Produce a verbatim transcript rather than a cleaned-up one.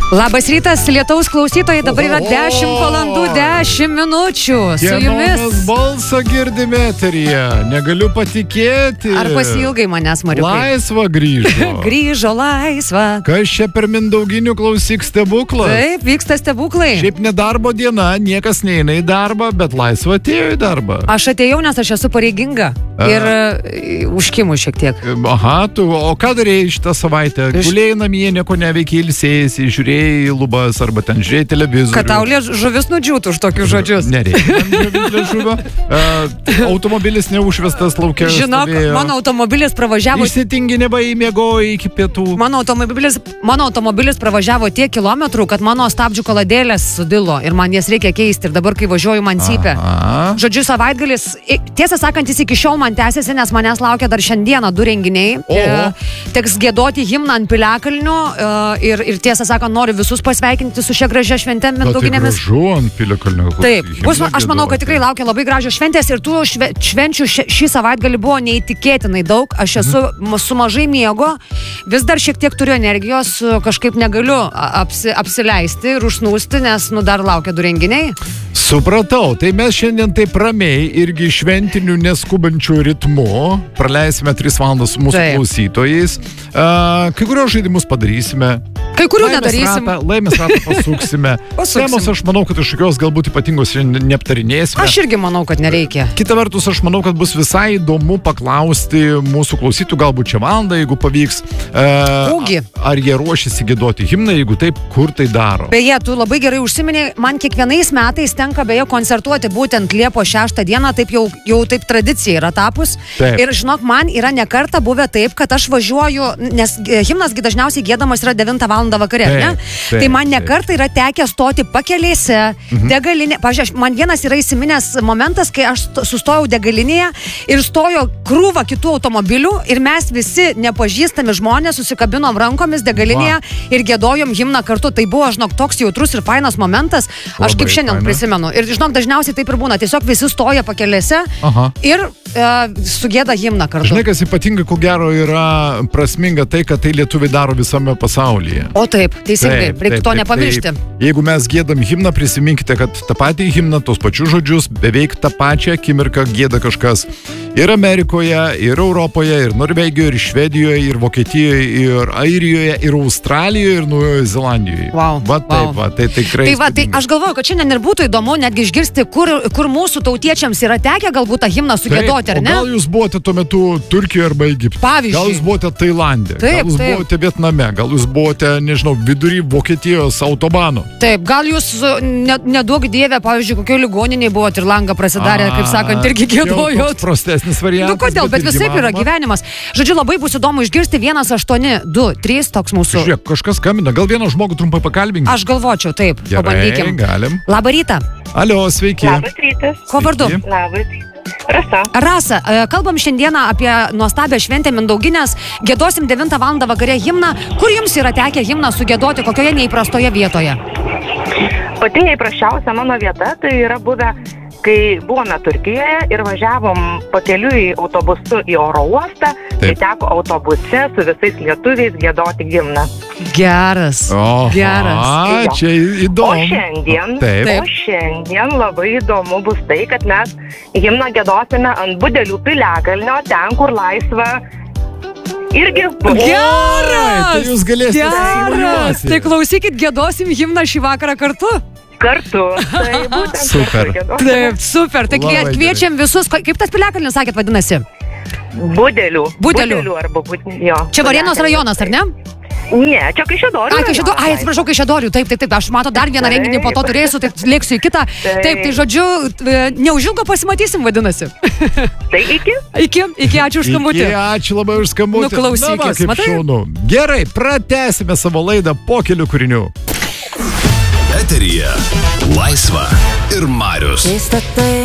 Labas rytas, lietaus klausytojai, dabar yra dešimt valandų dešimt minučių. Su jumis balsą girdime eteryje, negaliu patikėti. Ar pasiilgai manęs, Mariukai? Laisva grįžo. Grįžo laisva. Kas čia per Mindauginių klausyk stebuklas? Taip, vyksta stebuklai. Šiaip nedarbo diena, niekas neina į darbą, bet laisva atėjo į darbą. Aš atėjau, nes aš esu pareiginga. Ir uh, užkimu šiek tiek. Aha, tu, o ką darėjai šitą savaitę? Iš... Gulėjai namie, nieko neveikia, ilsėjai, žiūrėjai lubas arba ten žiūrėjai televizorių. Kad tau žuvis nudžiūtų už tokius žodžius. Nereikia žuvio. Uh, automobilis neužvestas laukia. Žinok, stovėjo. Mano automobilis pravažiavo... Išsitinginimai miegojo iki pietų. Mano automobilis, mano automobilis pravažiavo tiek kilometrų, kad mano stabdžių kaladėlės sudilo ir man jas reikia keisti. Ir dabar, kai važiuoju, man cypia. Žodžiu, savaitgalis, tiesą sakant, jis iki šiol man tęsiasi, nes manęs laukia dar šiandieną du renginiai. Oho. Teks giedoti himną ant Piliakalnių ir, ir tiesą sakant, noriu visus pasveikinti su šia gražia švente Mindauginėmis. Tai gražu ant Piliakalnių. Taip, bus, aš manau, kad tikrai laukia labai gražios šventės ir tų šve, švenčių ši, šį savaitgalį buvo neįtikėtinai daug. Aš esu mm. su mažai miego, vis dar šiek tiek turiu energijos, kažkaip negaliu apsi, apsileisti ir užsnūsti, nes nu, dar laukia du renginiai. Supratau, tai mes šiandien taip ramiai irgi šventinių neskubančių ritmu praleisime tris valandas su mūsų taip. klausytojais. Uh, kai kurios žaidimus padarysime. Kai kurių nedarysim. Ratą, laimės ratą pasuksime. Temos aš manau, kad kažkokios galbūt ypatingos neaptarinėsime. Aš irgi manau, kad nereikia. Kita vertus, aš manau, kad bus visai įdomu paklausti mūsų klausytų, galbūt čia valandą, jeigu pavyks. Uh, ar jie ruošiasi giedoti himną, jeigu taip, kur tai daro? Beje, tu labai gerai užsiminei, man kiekvienais metais tenka beje koncertuoti būtent Liepos šeštą dieną, taip jau, jau taip tradicija yra tapus. Taip. Ir žinok, man yra ne kartą buvę taip, kad aš važiuoju, nes himnasgi dažniausiai giedamas yra devintą valandą vakare, taip, ne? Taip, tai man ne kartą yra tekę stoti pakelėse, mhm. degalinė. Pavyzdžiui, man vienas yra įsiminęs momentas, kai aš sustojau degalinėje ir stojo krūva kitų automobilių ir mes visi nepažįstami žmonės susikabinom rankomis degalinėje Va. ir giedojom himną kartu. Tai buvo, žinok, toks jautrus ir fainas momentas. Aš Labai kaip šiandien faina. prisimenu. Ir, žinok, dažniausiai taip ir būna. Tiesiog visi stoja pakelėse Aha. ir e, sugėda himną kartu. Žinai, kas ypatingai, ko gero, yra prasminga tai, kad tai lietuviai daro visame pasaulyje. O taip, teisingai, reikia to nepamiršti. Taip. Jeigu mes giedam himną, prisiminkite, kad tą patį himną, tos pačius žodžius, beveik tą pačią akimirką gieda kažkas ir Amerikoje, ir Europoje, ir Norvegijoje, ir Švedijoje, ir Vokietijoje, ir Airijoje, ir Australijoje, ir Naujojoje Zelandijoje. Wow, va, taip, wow. va, tai tikrai. Tai va, tai aš galvoju, kad šiandien ir būtų įdomu netgi išgirsti, kur, kur mūsų tautiečiams yra tekę galbūt tą himną sugiedoti, ar ne? Gal jūs buvote tuo metu Turkijoje arba Egipte? Pavyzdžiui. Gal jūs buvote Tailande? Taip, gal jūs taip. buvote Vietname? Gal jūs buvote, nežinau, vidury Vokietijos autobano? Taip, gal jūs ne, nedaug dievė, pavyzdžiui, kokio ligoninėje buvote ir langą prasidarė, kaip sakant, irgi giedojot. Prostesnis variantas. Nu kodėl, bet, bet visai yra gyvenimas. Žodžiu, labai bus įdomu išgirsti vienas aštuoni du trys toks mūsų. Žiūrėk, kažkas skambina, gal vieną žmogų trumpai pakalbinti? Aš galvočiau, taip, Gerai, pabandykim. galim. Labą rytą. Alio, sveiki. Labas rytas. Ko vardu? Labas. Rasa. Rasa, kalbam šiandieną apie nuostabią šventę Mindauginės. Giedosim devintą valandą vakare himną. Kur jums yra tekę himną sugiedoti, kokioje neįprastoje vietoje? Pati neįprasčiausia mano vieta tai yra buvę, kai buvome Turkijoje ir važiavom pakeliui autobusu į oro uostą, tai teko autobuse su visais lietuviais giedoti himną. Geras. O, Geras. A, čia įdomu. O šiandien, Taip. o šiandien labai įdomu bus tai, kad mes himną giedosime ant Budelių Piliakalnio, ten, kur laisva irgi bus. Geras. Tai jūs galėsite Geras. Tai klausykit, giedosim himną šį vakarą kartu. Kartu. Tai būtent Super. Taip, super. Tai kvie, kviečiam visus. Kaip tas Piliakalnis, sakėt, vadinasi? Budelių. Budelių. Budelių arba Budelių. Jo. Čia Varėnos rajonas, ar ne? Ne, čia Kaišiadorių. Ai, Kaišiadorių. Ai, atsiprašau, Kaišiadorių. Taip, taip, taip. Aš matau dar vieną Taip. renginį, po to turėsiu, tai lėksiu į kitą. Taip, taip tai žodžiu, neužilgo pasimatysim, vadinasi. Tai iki? Iki, iki, ačiū už skambutį. Iki, ačiū labai už skambutį. Nu, klausykis, Na, va, kaip matai? šaunu. Gerai, pratęsime savo laidą po kelių kūrinių. Eteryje Laisva ir Marius.